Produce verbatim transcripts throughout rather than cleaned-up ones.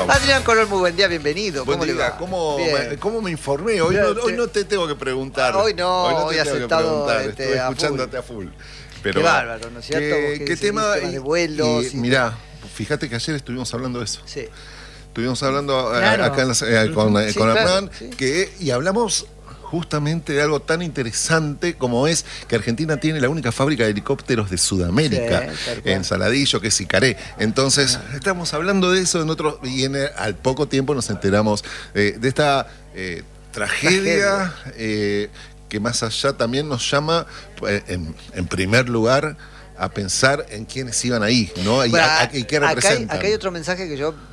vamos. Adrián Corol, muy buen día, bienvenido. Buen ¿Cómo día. le va? ¿Cómo, Bien. me, ¿Cómo me informé? Hoy no, hoy no te tengo que preguntar. Hoy no, hoy, no hoy te tengo aceptado, que preguntar. este, Estuve a escuchándote a full. Pero, Qué bárbaro, ¿no es cierto? ¿Qué, Vos que qué seguís tema? temas Y, de vuelos. y, Y mirá, fíjate que ayer estuvimos hablando de eso. Sí. Estuvimos hablando Claro. acá en la, eh, con, Sí, con claro, Hernán sí. que, y hablamos justamente de algo tan interesante como es que Argentina tiene la única fábrica de helicópteros de Sudamérica, Sí, tal cual. en Saladillo, que es Sicaré. Entonces, estamos hablando de eso en otro, y en, al poco tiempo nos enteramos eh, de esta eh, tragedia, eh, que más allá también nos llama, eh, en, en primer lugar, a pensar en quiénes iban ahí, ¿no? Y, Bueno, a- a- y qué acá hay, representan. acá hay otro mensaje que yo,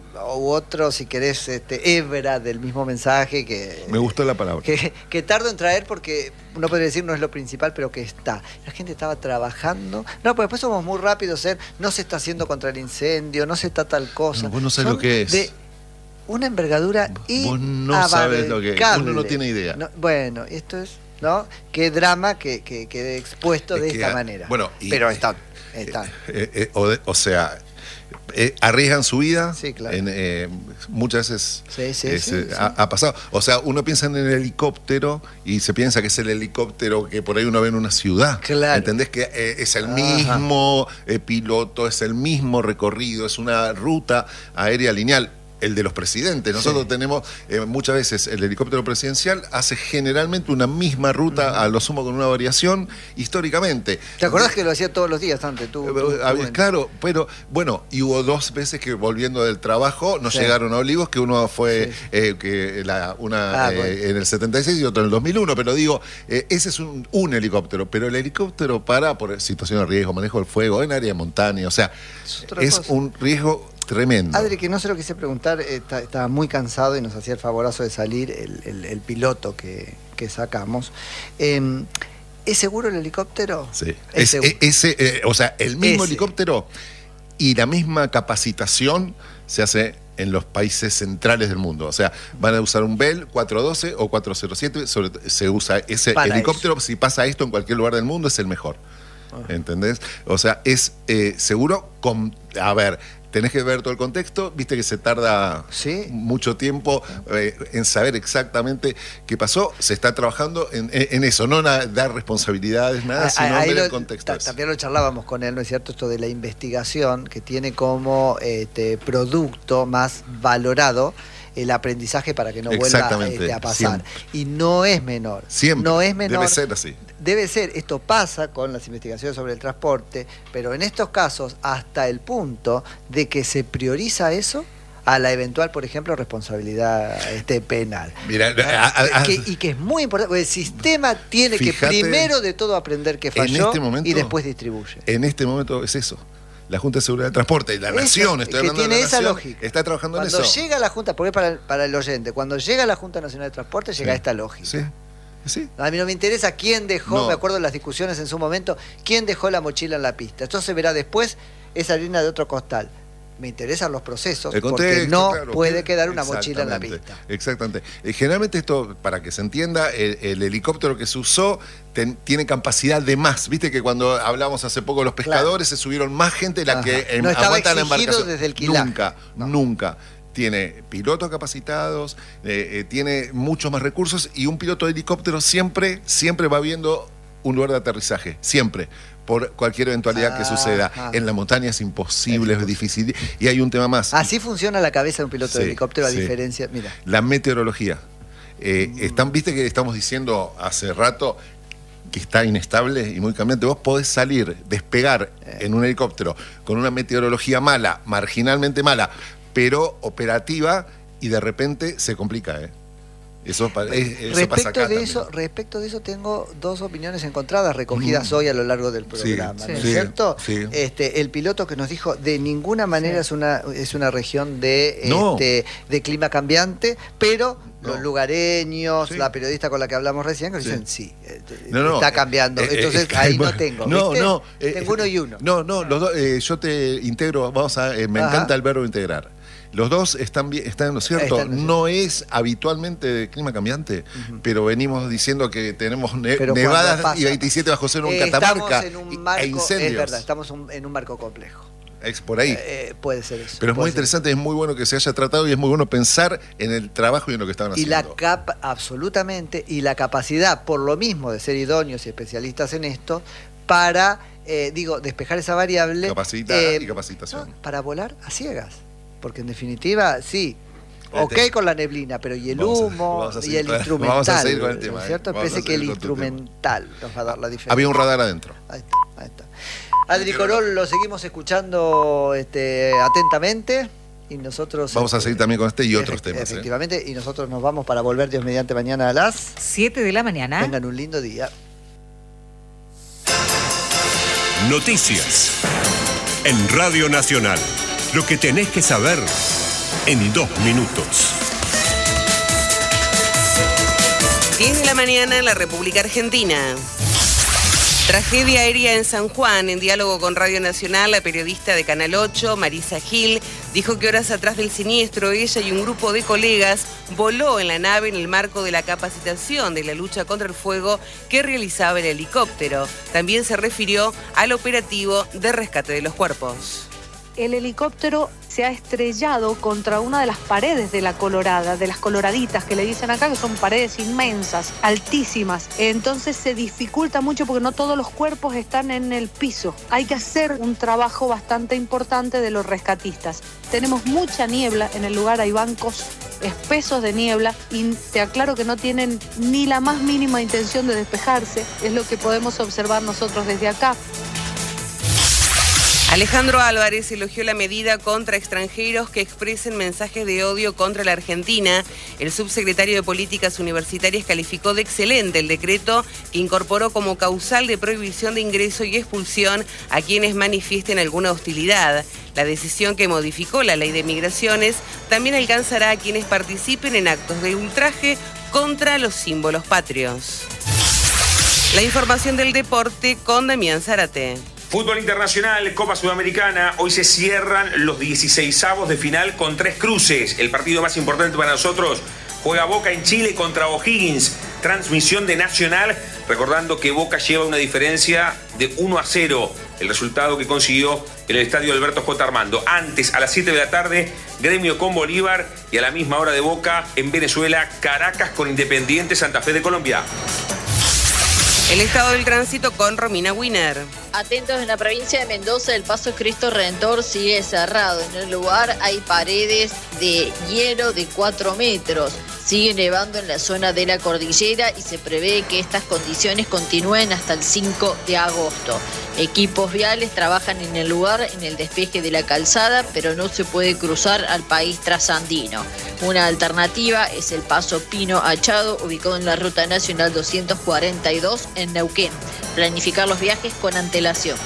u otro, si querés, este, hebra del mismo mensaje que... Me gustó la palabra. Que, que tardo en traer porque uno podría decir no es lo principal, pero que está. La gente estaba trabajando. No, pues después somos muy rápidos en no se está haciendo contra el incendio, no se está tal cosa. No, vos no sabés Son lo que es. De una envergadura Vos no sabés lo que es. Uno no tiene idea. No, bueno, esto es, ¿no? Qué drama que, que quede expuesto Es de que, esta ah, manera. bueno, y- pero están, están. Eh, eh, o, de- o sea, eh, arriesgan su vida. Sí, claro. En, eh, muchas veces Sí, sí, es, sí, eh, sí. Ha, ha pasado. O sea, uno piensa en el helicóptero y se piensa que es el helicóptero que por ahí uno ve en una ciudad. Claro. ¿Entendés? Que eh, es el Ajá. mismo eh, piloto, es el mismo recorrido, es una ruta aérea lineal. El de los presidentes. Nosotros Sí. tenemos eh, muchas veces el helicóptero presidencial hace generalmente una misma ruta, uh-huh. a lo sumo con una variación históricamente. ¿Te acordás que lo hacía todos los días antes? Tú, tú, Eh, tú, claro, pero bueno, y hubo dos veces que volviendo del trabajo nos Sí. llegaron a Olivos, que uno fue Sí. eh, que la, una Ah, eh, bueno. en el setenta y seis y otro en el dos mil uno, pero digo, eh, ese es un, un helicóptero, pero el helicóptero para por situación de riesgo, manejo del fuego, en área de montaña, o sea, Es otra es cosa. un riesgo tremendo. Adri, que no se lo quise preguntar, está- estaba muy cansado y nos hacía el favorazo de salir el, el- el piloto que, que sacamos. Eh, ¿Es seguro el helicóptero? Sí. Es Es- seguro. e- ese, eh, o sea, el mismo Ese. helicóptero y la misma capacitación se hace en los países centrales del mundo. O sea, van a usar un Bell cuatrocientos doce o cuatrocientos siete, sobre- se usa ese Para helicóptero, si pasa esto en cualquier lugar del mundo, es el mejor. ¿Entendés? O sea, es eh, seguro con... A ver, tenés que ver todo el contexto, viste que se tarda Sí. mucho tiempo eh, en saber exactamente qué pasó. Se está trabajando en, en- en eso, no na- dar responsabilidades, nada, Ah, sino ahí ver lo- el contexto. ta- ese. También lo charlábamos con él, ¿no es cierto? Esto de la investigación que tiene como este, producto más valorado el aprendizaje para que no vuelva Exactamente, este, a pasar. siempre. Y no es menor. Siempre. No es menor. Debe ser así. Debe ser, esto pasa con las investigaciones sobre el transporte, pero en estos casos hasta el punto de que se prioriza eso a la eventual, por ejemplo, responsabilidad este, penal. Mira, a- a- a- Que- y que es muy importante, porque el sistema tiene Fíjate, que primero de todo aprender que falló este momento- y después distribuye. en este momento es eso. La Junta de Seguridad del Transporte y la Eso, Nación, estoy que hablando de tiene la esa Nación, lógica. está trabajando Cuando en eso. llega la Junta, porque para el, para el oyente, cuando llega la Junta Nacional de Transporte llega Sí. esta lógica. Sí, sí. A mí no me interesa quién dejó, No. me acuerdo de las discusiones en su momento, quién dejó la mochila en la pista. Esto se verá después, esa harina de otro costal. Me interesan los procesos, El porque contexto, no claro, puede que- quedar una mochila en la exactamente, pista. Exactamente. Eh, generalmente esto, para que se entienda, el, el helicóptero que se usó ten- tiene capacidad de más. Viste que cuando hablamos hace poco de los pescadores, se subieron más gente de la Ajá. que em, No estaba aguanta la exigido embarcación. desde el quilaje. Nunca, No. nunca. Tiene pilotos capacitados, eh, eh, tiene muchos más recursos y un piloto de helicóptero siempre, siempre va viendo un lugar de aterrizaje, siempre, por cualquier eventualidad que suceda. Ajá. En la montaña es imposible, es difícil. Y hay un tema más. Así funciona la cabeza de un piloto de Sí, helicóptero, a sí. diferencia. Mira, La meteorología. Eh, Mm. están, Viste que estamos diciendo hace rato que está inestable y muy cambiante. Vos podés salir, despegar Eh. en un helicóptero con una meteorología mala, marginalmente mala, pero operativa, y de repente se complica, ¿eh? Eso, pa- es- eso pasa respecto acá de también. eso, respecto de eso tengo dos opiniones encontradas recogidas Mm. hoy a lo largo del Sí, programa, sí, ¿no es sí, cierto? sí. Este, el piloto que nos dijo de ninguna manera es una es una región de No. este, de clima cambiante, pero No. los lugareños, Sí. la periodista con la que hablamos recién, que Sí. dicen sí, eh, No, no, está eh, cambiando. eh, Entonces eh, ahí bueno, no tengo. No, ¿viste? no. eh, tengo uno y uno. No, no, los dos, eh, yo te integro, vamos a, eh, me Ajá. encanta el verbo integrar. Los dos están, bien- están en lo cierto. Están en lo No es habitualmente de clima cambiante, Ujú. pero venimos diciendo que tenemos ne- Pero cuando nevadas pasa- y veintisiete bajo cero en Eh, Catamarca estamos en y- un marco, e incendios. es verdad, estamos un- en un marco complejo. Es por ahí. Eh, puede ser eso. Pero es muy interesante, es muy bueno que se haya tratado y es muy bueno pensar en el trabajo y en lo que estaban y haciendo. La cap absolutamente, y la capacidad, por lo mismo, de ser idóneos y especialistas en esto, para, eh, digo, despejar esa variable. Capacitar eh, y capacitación. No, para volar a ciegas. Porque en definitiva, sí. Ok Este, con la neblina, pero y el vamos a- humo vamos a y seguir, el claro, instrumental. vamos a seguir con el ¿no tema, es eh, cierto? vamos a Parece que el seguir con tu tema. instrumental nos va a dar la diferencia. Había un radar adentro. Ahí está, ahí está. Adri Corol, lo seguimos escuchando este, atentamente. Y nosotros. Vamos a este, seguir también con este y efect- otros temas. ¿eh? Efectivamente, y nosotros nos vamos para volver Dios mediante mañana a las siete de la mañana. Tengan un lindo día. Noticias en Radio Nacional. Lo que tenés que saber en dos minutos. diez de la mañana en la República Argentina. Tragedia aérea en San Juan. En diálogo con Radio Nacional, la periodista de Canal ocho, Marisa Gil, dijo que horas atrás del siniestro, ella y un grupo de colegas voló en la nave en el marco de la capacitación de la lucha contra el fuego que realizaba el helicóptero. También se refirió al operativo de rescate de los cuerpos. El helicóptero se ha estrellado contra una de las paredes de la Colorada, de las coloraditas que le dicen acá, que son paredes inmensas, altísimas. Entonces se dificulta mucho porque no todos los cuerpos están en el piso. Hay que hacer un trabajo bastante importante de los rescatistas. Tenemos mucha niebla en el lugar, hay bancos espesos de niebla y te aclaro que no tienen ni la más mínima intención de despejarse. Es lo que podemos observar nosotros desde acá. Alejandro Álvarez elogió la medida contra extranjeros que expresen mensajes de odio contra la Argentina. El subsecretario de Políticas Universitarias calificó de excelente el decreto que incorporó como causal de prohibición de ingreso y expulsión a quienes manifiesten alguna hostilidad. La decisión que modificó la ley de migraciones también alcanzará a quienes participen en actos de ultraje contra los símbolos patrios. La información del deporte con Damián Zárate. Fútbol internacional, Copa Sudamericana, hoy se cierran los dieciseisavos de final con tres cruces. El partido más importante para nosotros juega Boca en Chile contra O'Higgins. Transmisión de Nacional, recordando que Boca lleva una diferencia de uno a cero. El resultado que consiguió en el estadio Alberto J. Armando. Antes, a las siete de la tarde, Gremio con Bolívar y a la misma hora de Boca en Venezuela, Caracas con Independiente Santa Fe de Colombia. El estado del tránsito con Romina Wiener. Atentos, en la provincia de Mendoza, el paso Cristo Redentor sigue cerrado. En el lugar hay paredes de hielo de cuatro metros. Sigue nevando en la zona de la cordillera y se prevé que estas condiciones continúen hasta el cinco de agosto. Equipos viales trabajan en el lugar en el despeje de la calzada, pero no se puede cruzar al país trasandino. Una alternativa es el paso Pino Achado, ubicado en la Ruta Nacional doscientos cuarenta y dos en Neuquén. Planificar los viajes con antelación.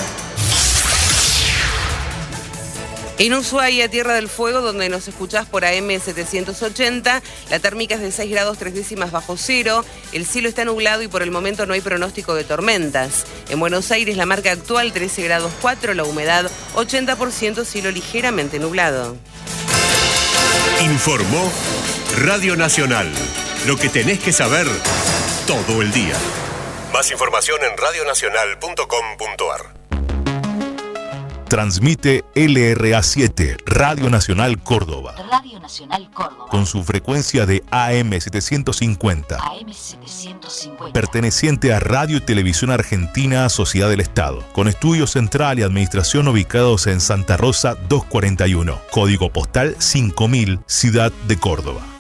En Ushuaia, Tierra del Fuego, donde nos escuchás por A M setecientos ochenta, la térmica es de seis grados tres décimas bajo cero, el cielo está nublado y por el momento no hay pronóstico de tormentas. En Buenos Aires, la marca actual trece grados cuatro, la humedad ochenta por ciento, cielo ligeramente nublado. Informó Radio Nacional. Lo que tenés que saber todo el día. Más información en radio nacional punto com punto a r. Transmite L R A siete, Radio Nacional Córdoba. Radio Nacional Córdoba. Con su frecuencia de A M setecientos cincuenta. A M setecientos cincuenta. Perteneciente a Radio y Televisión Argentina, Sociedad del Estado. Con estudio central y administración ubicados en Santa Rosa doscientos cuarenta y uno. Código postal cinco mil, Ciudad de Córdoba.